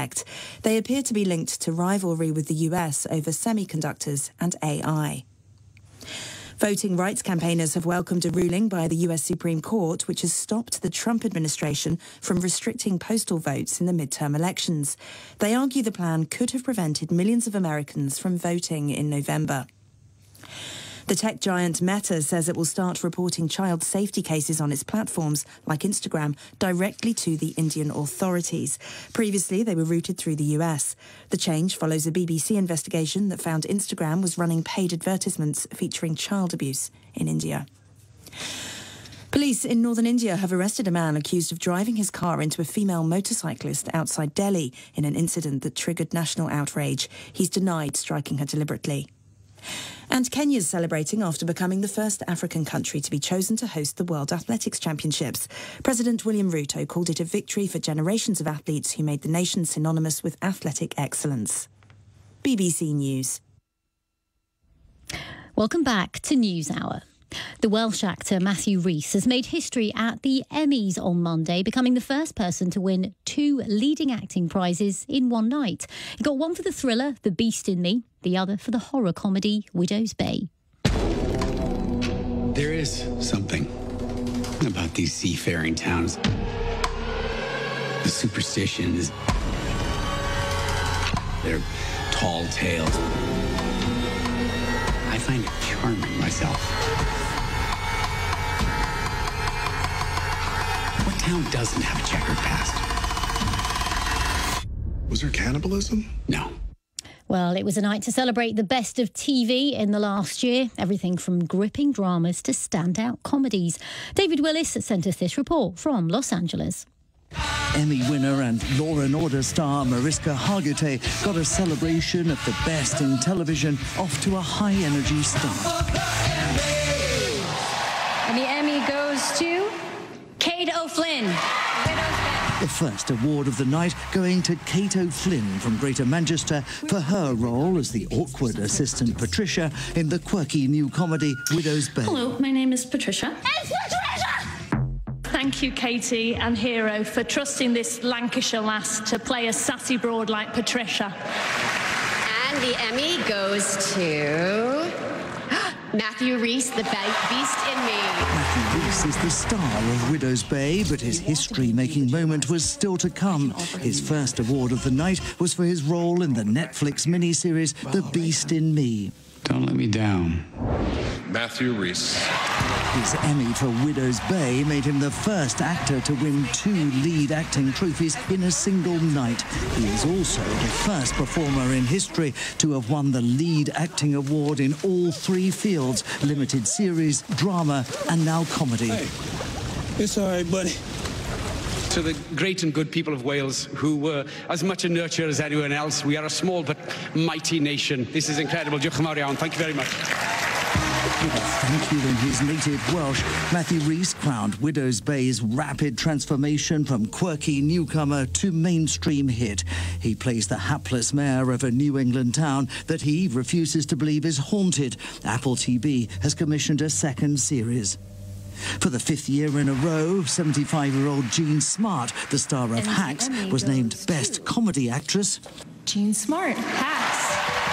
effect. They appear to be linked to rivalry with the US over semiconductors and AI. Voting rights campaigners have welcomed a ruling by the US Supreme Court which has stopped the Trump administration from restricting postal votes in the midterm elections. They argue the plan could have prevented millions of Americans from voting in November. The tech giant Meta says it will start reporting child safety cases on its platforms, like Instagram, directly to the Indian authorities. Previously, they were routed through the US. The change follows a BBC investigation that found Instagram was running paid advertisements featuring child abuse in India. Police in northern India have arrested a man accused of driving his car into a female motorcyclist outside Delhi in an incident that triggered national outrage. He's denied striking her deliberately. And Kenya's celebrating after becoming the first African country to be chosen to host the World Athletics Championships. President William Ruto called it a victory for generations of athletes who made the nation synonymous with athletic excellence. BBC News. Welcome back to NewsHour. The Welsh actor Matthew Rhys has made history at the Emmys on Monday, becoming the first person to win 2 leading acting prizes in one night. He got one for the thriller The Beast in Me, the other for the horror comedy Widow's Bay. There is something about these seafaring towns. The superstition is their tall tales. I find it charming myself. What town doesn't have a checkered past? Was there cannibalism? No. Well, it was a night to celebrate the best of TV in the last year. Everything from gripping dramas to standout comedies. David Willis sent us this report from Los Angeles. Emmy winner and Law & Order star Mariska Hargitay got a celebration of the best in television off to a high-energy start. And the Emmy goes to Kate O'Flynn. The first award of the night going to Kate O'Flynn from Greater Manchester for her role as the awkward assistant Patricia in the quirky new comedy Widow's Bay. Hello, my name is Patricia. It's Patricia! Thank you, Katie and Hero, for trusting this Lancashire lass to play a sassy broad like Patricia. And the Emmy goes to Matthew Rhys, The Beast in Me. Matthew Rhys is the star of Widow's Bay, but his history-making moment was still to come. His first award of the night was for his role in the Netflix miniseries The Beast in Me. Don't let me down. Matthew Rhys. His Emmy for Widow's Bay made him the first actor to win 2 lead acting trophies in a single night. He is also the first performer in history to have won the lead acting award in all 3 fields: limited series, drama, and now comedy. Hey, it's all right, buddy. To the great and good people of Wales, who were as much a nurture as anyone else, we are a small but mighty nation. This is incredible. Diolch yn fawr iawn. Thank you very much. With a thank you in his native Welsh, Matthew Rhys crowned Widow's Bay's rapid transformation from quirky newcomer to mainstream hit. He plays the hapless mayor of a New England town that he refuses to believe is haunted. Apple TV has commissioned a second series. For the 5th year in a row, 75-year-old Jean Smart, the star of Hacks, was named Best Comedy Actress. Jean Smart, Hacks.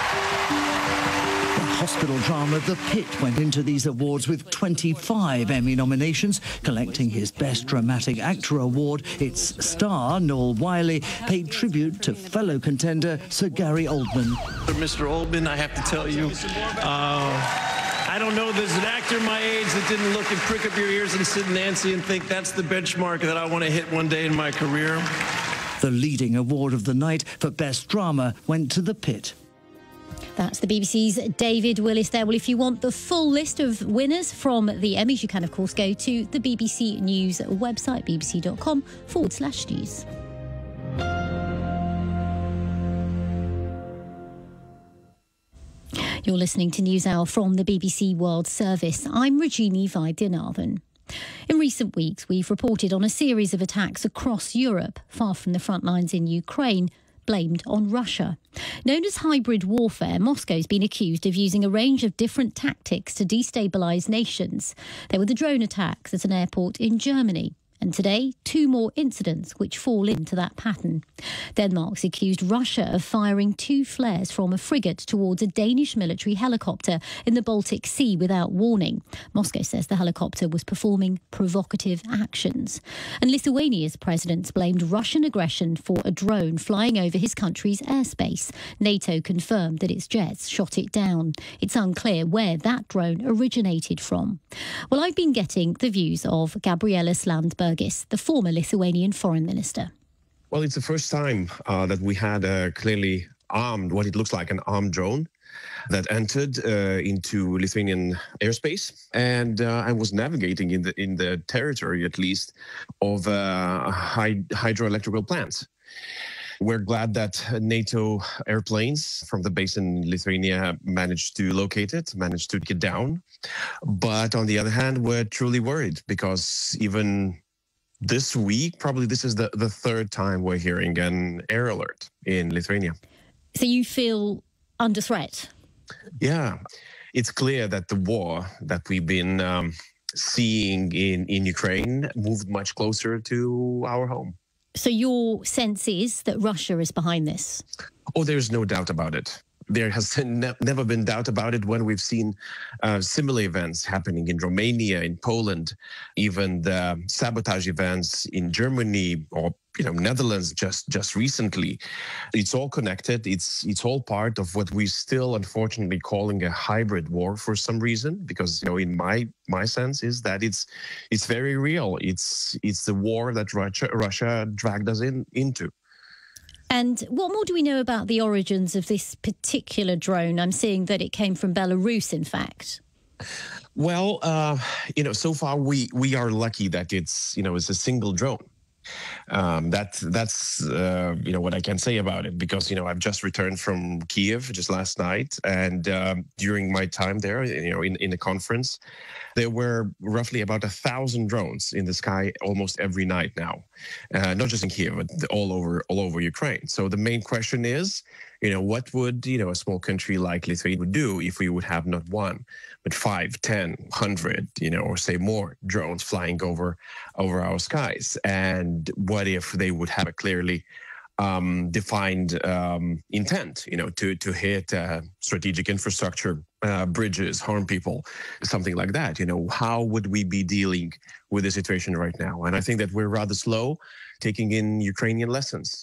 The hospital drama The Pit went into these awards with 25 Emmy nominations. Collecting his Best Dramatic Actor award, its star, Noel Wiley, paid tribute to fellow contender Sir Gary Oldman. Mr. Oldman, I have to tell you, I don't know there's an actor my age that didn't look and prick up your ears and Sid and Nancy and think that's the benchmark that I want to hit one day in my career. The leading award of the night for Best Drama went to The Pit. That's the BBC's David Willis there. Well, if you want the full list of winners from the Emmys, you can, of course, go to the BBC News website, bbc.com/news. You're listening to NewsHour from the BBC World Service. I'm Regini Vaidyanathan. In recent weeks, we've reported on a series of attacks across Europe, far from the front lines in Ukraine, blamed on Russia. Known as hybrid warfare, Moscow's been accused of using a range of different tactics to destabilise nations. There were the drone attacks at an airport in Germany, And today, 2 more incidents which fall into that pattern. Denmark's accused Russia of firing 2 flares from a frigate towards a Danish military helicopter in the Baltic Sea without warning. Moscow says the helicopter was performing provocative actions. And Lithuania's president blamed Russian aggression for a drone flying over his country's airspace. NATO confirmed that its jets shot it down. It's unclear where that drone originated from. Well, I've been getting the views of Gabrielis Landsbergis, the former Lithuanian foreign minister. Well, it's the first time that we had a clearly armed, what it looks like an armed drone that entered into Lithuanian airspace and was navigating in the territory, at least, of hydroelectrical plants. We're glad that NATO airplanes from the base in Lithuania managed to locate it, managed to get down. But on the other hand, we're truly worried because even this week, probably this is the 3rd time we're hearing an air alert in Lithuania. So you feel under threat? Yeah, it's clear that the war that we've been seeing in Ukraine moved much closer to our home. So your sense is that Russia is behind this? Oh, there's no doubt about it. There has never been doubt about it when we've seen similar events happening in Romania, in Poland, even the sabotage events in Germany or Netherlands just recently. It's all connected. It's all part of what we're still unfortunately calling a hybrid war for some reason, because in my sense is that it's very real. It's the war that Russia dragged us into. And what more do we know about the origins of this particular drone? I'm seeing that it came from Belarus, in fact. Well, so far we are lucky that it's a single drone. That's what I can say about it, because I've just returned from Kiev just last night, and during my time there, in the conference, there were roughly about 1,000 drones in the sky almost every night now, not just in Kiev, but all over Ukraine. So the main question is, what would a small country like Lithuania do if we would have not 1, but 5, 10, 100, or say more drones flying over our skies? And what if they would have a clearly defined intent, to hit strategic infrastructure, bridges, harm people, something like that? How would we be dealing with the situation right now? And I think that we're rather slow taking in Ukrainian lessons.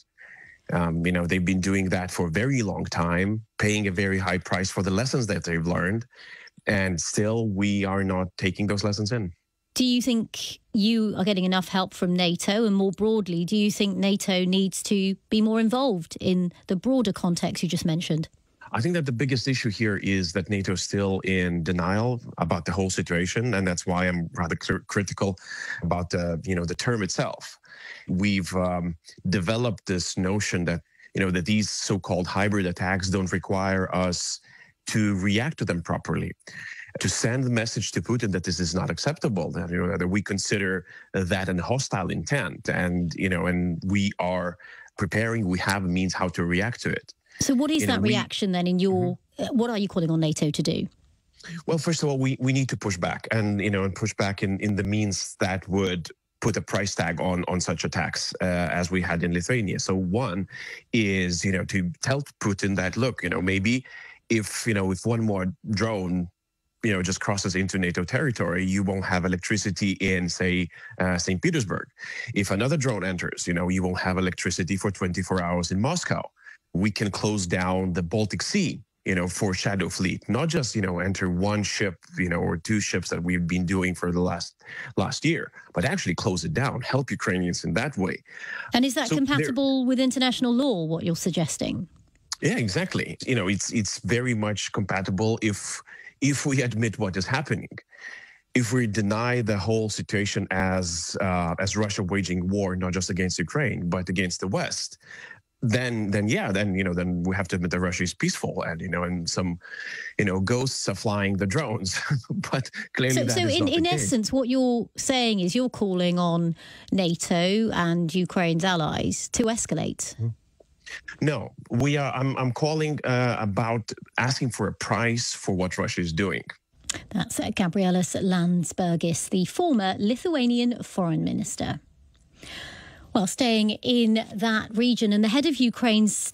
They've been doing that for a very long time, paying a very high price for the lessons that they've learned. And still, we are not taking those lessons in. Do you think you are getting enough help from NATO? And more broadly, do you think NATO needs to be more involved in the broader context you just mentioned? I think that the biggest issue here is that NATO is still in denial about the whole situation. And that's why I'm rather critical about the term itself. We've developed this notion that, that these so-called hybrid attacks don't require us to react to them properly, to send the message to Putin that this is not acceptable, that we consider that a hostile intent, and we are preparing, we have means how to react to it. So what is that reaction then in your, what are you calling on NATO to do? Well, first of all, we need to push back and push back in the means that would put a price tag on such attacks as we had in Lithuania. So one is, to tell Putin that, look, maybe if one more drone, just crosses into NATO territory, you won't have electricity in, say, St. Petersburg. If another drone enters, you won't have electricity for 24 hours in Moscow. We can close down the Baltic Sea, for Shadow Fleet, not just, enter one ship, or 2 ships that we've been doing for the last year, but actually close it down, help Ukrainians in that way. And is that compatible with international law, what you're suggesting? Yeah, exactly. It's very much compatible if we admit what is happening. If we deny the whole situation as Russia waging war, not just against Ukraine, but against the West, then we have to admit that Russia is peaceful, and some ghosts are flying the drones. But clearly, that is not the case. In essence, what you're saying is you're calling on NATO and Ukraine's allies to escalate. No, we are. I'm calling about asking for a price for what Russia is doing. That's Gabrielis Landsbergis, the former Lithuanian foreign minister. Well, staying in that region, and the head of Ukraine's